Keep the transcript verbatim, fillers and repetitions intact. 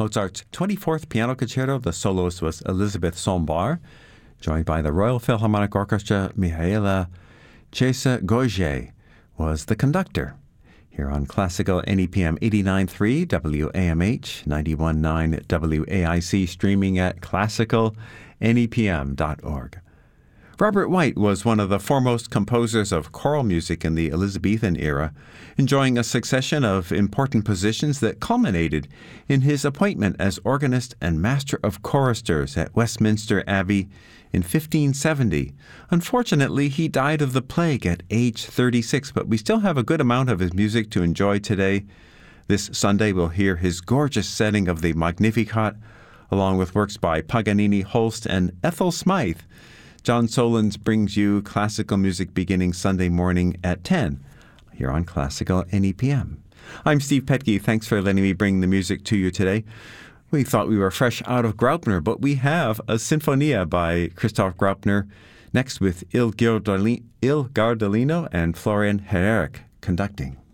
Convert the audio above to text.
Mozart's twenty-fourth Piano Concerto. The soloist was Elisabeth Sommbar, joined by the Royal Philharmonic Orchestra. Mihaela Chesa-Goje was the conductor. Here on Classical N E P M eighty-nine point three W A M H, ninety-one point nine W A I C, streaming at classical N E P M dot org. Robert White was one of the foremost composers of choral music in the Elizabethan era, enjoying a succession of important positions that culminated in his appointment as organist and master of choristers at Westminster Abbey in fifteen seventy. Unfortunately, he died of the plague at age thirty-six, but we still have a good amount of his music to enjoy today. This Sunday, we'll hear his gorgeous setting of the Magnificat, along with works by Paganini, Holst, and Ethel Smythe. John Solons brings you classical music beginning Sunday morning at ten, here on Classical N E P M. I'm Steve Petke. Thanks for letting me bring the music to you today. We thought we were fresh out of Graupner, but we have a Sinfonia by Christoph Graupner, next with Il Gardolino and Florian Hererich conducting.